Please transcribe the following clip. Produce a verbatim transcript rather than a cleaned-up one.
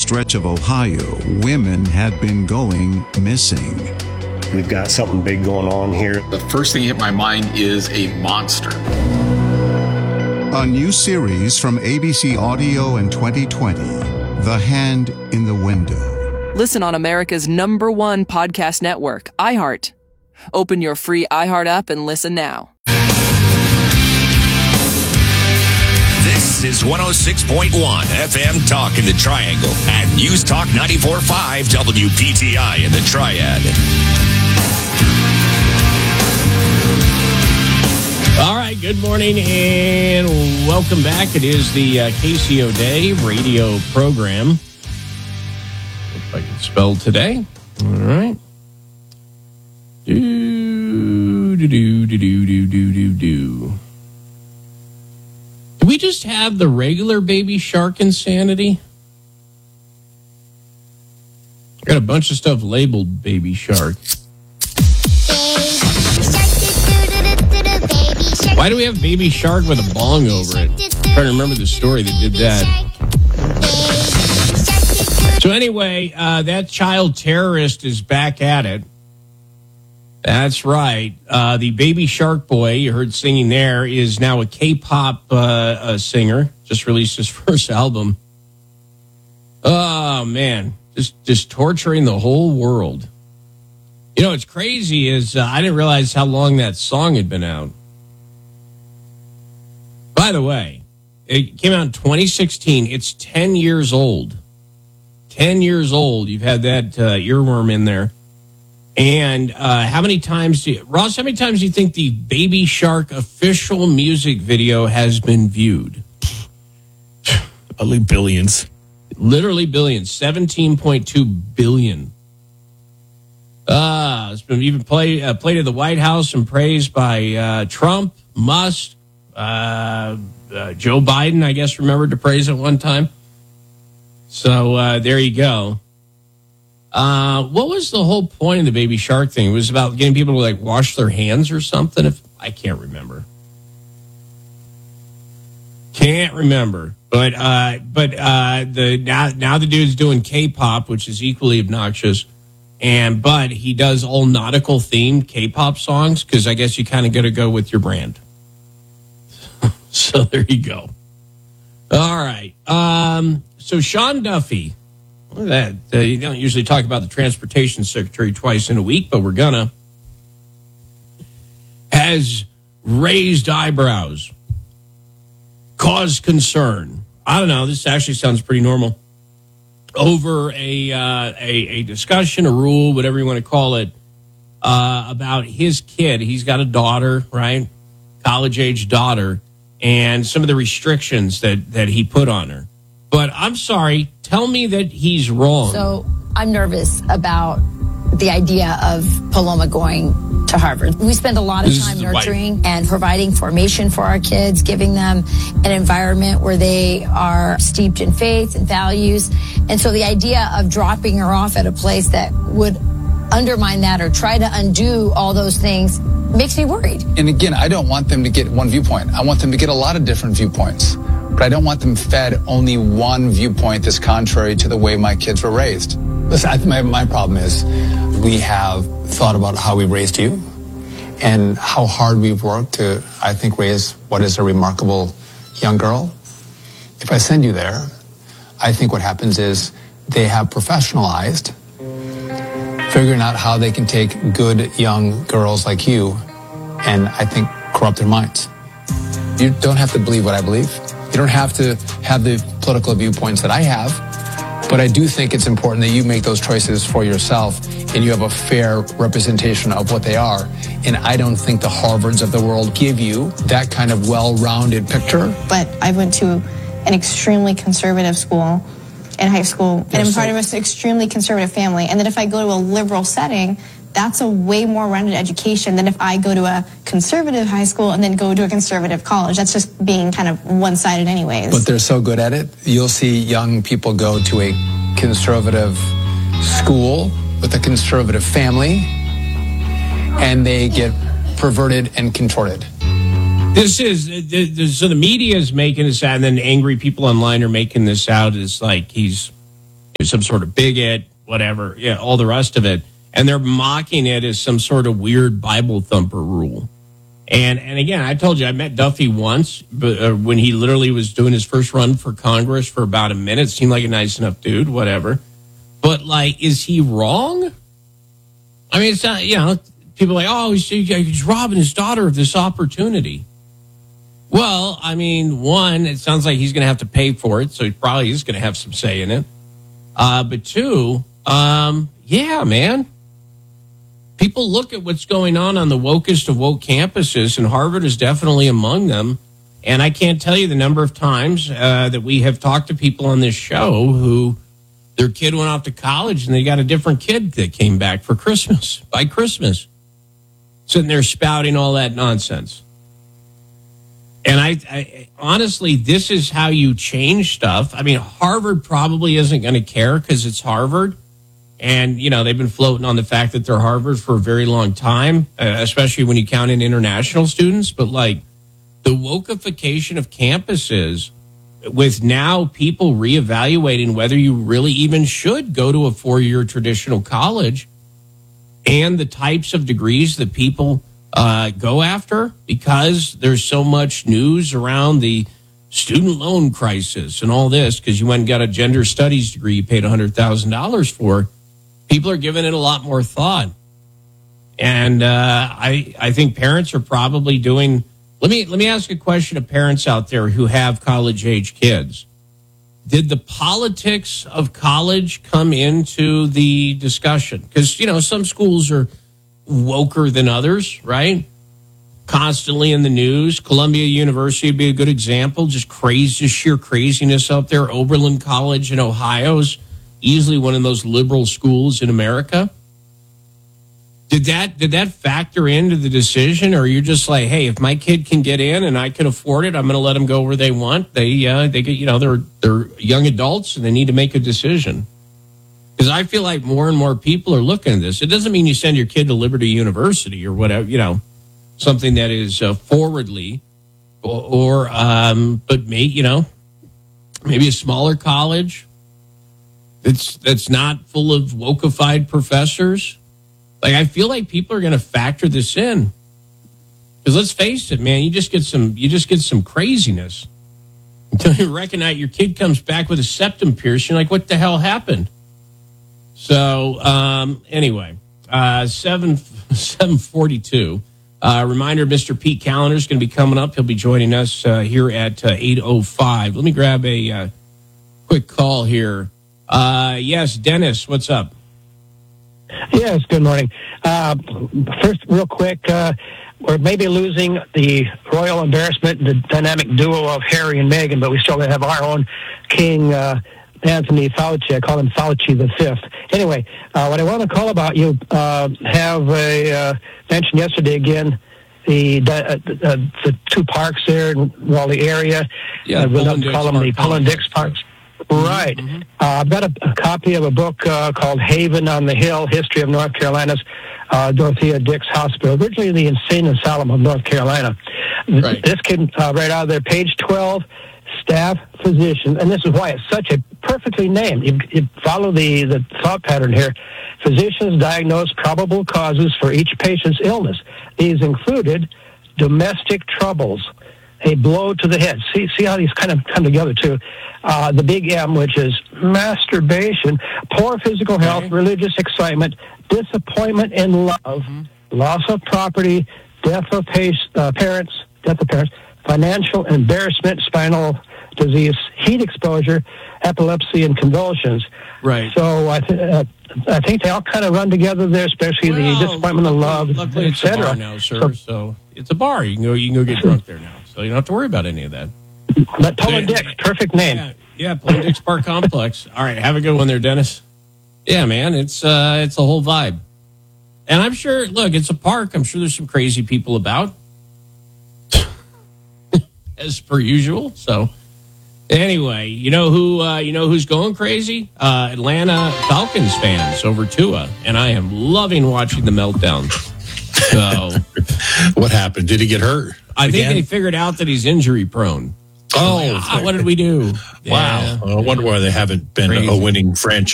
stretch of Ohio, women had been going missing. We've got something big going on here. The first thing that hit my mind is a monster. A new series from A B C Audio in twenty twenty, The Hand in the Window. Listen on America's number one podcast network, iHeart. Open your free iHeart app and listen now. This is one oh six point one F M Talk in the Triangle and News Talk ninety-four point five W P T I in the Triad. All right, good morning and welcome back. It is the uh, K C O Day radio program. If I can spell today. All right. Do, do, do, do, do, do, do, do, do. Do we just have the regular Baby Shark insanity? I got a bunch of stuff labeled Baby Shark. Why do we have Baby Shark with a bong over it? I'm trying to remember the story that did that. So anyway, uh, that child terrorist is back at it. That's right. Uh, the Baby Shark boy you heard singing there is now a K-pop uh, uh, singer. Just released his first album. Oh, man. Just, just torturing the whole world. You know, what's crazy is uh, I didn't realize how long that song had been out. By the way, it came out in twenty sixteen. It's ten years old. ten years old. You've had that uh, earworm in there. And uh, how many times do you, Ross, how many times do you think the Baby Shark official music video has been viewed? Only billions. Literally billions. seventeen point two billion. Uh, it's been even played, uh, played at the White House and praised by uh, Trump, Musk, uh, uh, Joe Biden, I guess, remembered to praise at one time. So uh, there you go. Uh, what was the whole point of the Baby Shark thing? It was about getting people to like wash their hands or something. If I can't remember, can't remember. But uh, but uh, the now now the dude's doing K-pop, which is equally obnoxious. And but he does all nautical themed K-pop songs because I guess you kind of got to go with your brand. So there you go. All right. Um, so Sean Duffy. Look at that. Uh, you don't usually talk about the transportation secretary twice in a week, but we're gonna. Has raised eyebrows, caused concern. I don't know. This actually sounds pretty normal. Over a uh, a, a discussion, a rule, whatever you want to call it, uh, about his kid. He's got a daughter, right? College-age daughter, and some of the restrictions that that he put on her. But I'm sorry. Tell me that he's wrong. So I'm nervous about the idea of Paloma going to Harvard. We spend a lot of time nurturing and providing formation for our kids, giving them an environment where they are steeped in faith and values. And so the idea of dropping her off at a place that would undermine that or try to undo all those things makes me worried. And again, I don't want them to get one viewpoint. I want them to get a lot of different viewpoints. But I don't want them fed only one viewpoint that's contrary to the way my kids were raised. Listen, I think my, my problem is we have thought about how we raised you and how hard we've worked to, I think, raise what is a remarkable young girl. If I send you there, I think what happens is they have professionalized figuring out how they can take good young girls like you and, I think, corrupt their minds. You don't have to believe what I believe. You don't have to have the political viewpoints that I have, but I do think it's important that you make those choices for yourself and you have a fair representation of what they are. And I don't think the Harvards of the world give you that kind of well-rounded picture. But I went to an extremely conservative school in high school, and I'm part of an extremely conservative family. And then if I go to a liberal setting, that's a way more rounded education than if I go to a conservative high school and then go to a conservative college. That's just being kind of one-sided anyways. But they're so good at it. You'll see young people go to a conservative school with a conservative family, and they get perverted and contorted. This is, so the media is making this out, and then angry people online are making this out as like he's some sort of bigot, whatever, yeah, all the rest of it. And they're mocking it as some sort of weird Bible thumper rule. And and again, I told you, I met Duffy once, but uh, when he literally was doing his first run for Congress for about a minute. Seemed like a nice enough dude, whatever. But, like, is he wrong? I mean, it's not, you know, people are like, oh, he's, he's robbing his daughter of this opportunity. Well, I mean, one, it sounds like he's going to have to pay for it, so he probably is going to have some say in it. Uh, but two, um, yeah, man. People look at what's going on on the wokest of woke campuses, and Harvard is definitely among them. And I can't tell you the number of times uh, that we have talked to people on this show who their kid went off to college and they got a different kid that came back for Christmas, by Christmas, sitting there spouting all that nonsense. And I, I honestly, this is how you change stuff. I mean, Harvard probably isn't going to care because it's Harvard. And, you know, they've been floating on the fact that they're Harvard for a very long time, uh, especially when you count in international students. But, like, the wokeification of campuses, with now people reevaluating whether you really even should go to a four-year traditional college, and the types of degrees that people uh, go after, because there's so much news around the student loan crisis and all this, because you went and got a gender studies degree you paid one hundred thousand dollars for. People are giving it a lot more thought. And uh, I I think parents are probably doing... Let me, let me ask a question of parents out there who have college-age kids. Did the politics of college come into the discussion? Because, you know, some schools are woker than others, right? Constantly in the news. Columbia University would be a good example. Just crazy, just sheer craziness out there. Oberlin College in Ohio is easily one of those liberal schools in America. Did that did that factor into the decision, or you're just like, hey, if my kid can get in and I can afford it, I'm going to let them go where they want. They uh, they get, you know, they're they're young adults and they need to make a decision. Because I feel like more and more people are looking at this. It doesn't mean you send your kid to Liberty University or whatever, you know, something that is uh, forwardly, or, or um, but may, you know, maybe a smaller college. It's that's not full of wokeified professors. Like, I feel like people are going to factor this in, because let's face it, man, you just get some you just get some craziness until you recognize your kid comes back with a septum piercing. Like, what the hell happened? So um, anyway, uh, seven seven forty two. Uh, reminder: Mister Pete Callender is going to be coming up. He'll be joining us uh, here at uh, eight oh five. Let me grab a uh, quick call here. Uh, yes, Dennis, what's up? Yes, good morning. Uh, first, real quick, uh, we're maybe losing the royal embarrassment, the dynamic duo of Harry and Meghan, but we still have our own king, uh, Anthony Fauci. I call him Fauci the Fifth. Anyway, uh, what I want to call about, you uh, have a uh, mentioned yesterday again, the uh, uh, the two parks there in Raleigh area. Yeah, uh, we'll have to call them the Pull and Dix Parks. Right. Mm-hmm. uh, I've got a, a copy of a book uh, called Haven on the Hill, History of North Carolina's uh, Dorothea Dix Hospital, originally the Insane Asylum of North Carolina. Right. This came uh, right out of there, page twelve, staff physician, and this is why it's such a perfectly named. You, you follow the, the thought pattern here. Physicians diagnose probable causes for each patient's illness. These included domestic troubles, a blow to the head. See, see how these kind of come together too. Uh, the big M, which is masturbation, poor physical health, okay. religious excitement, disappointment in love, mm-hmm. loss of property, death of pace, uh, parents, death of parents, financial embarrassment, spinal disease, heat exposure, epilepsy, and convulsions. Right. So I, th- uh, I think they all kind of run together there, especially well, the disappointment of love, et cetera. Now, sir. So, so it's a bar. You can go. You can go get drunk there now. So you don't have to worry about any of that. But Pull and Dix, perfect name. Yeah, yeah Pull and Dix Park Complex. All right, have a good one there, Dennis. Yeah, man, it's uh, it's a whole vibe. And I'm sure, look, it's a park. I'm sure there's some crazy people about, as per usual. So anyway, you know who uh, you know who's going crazy? Uh, Atlanta Falcons fans over Tua, and I am loving watching the meltdown. So, what happened? Did he get hurt? I again? think they figured out that he's injury prone. Oh, like, ah, what did we do? Wow! Yeah. I wonder why they haven't been Crazy. a winning franchise.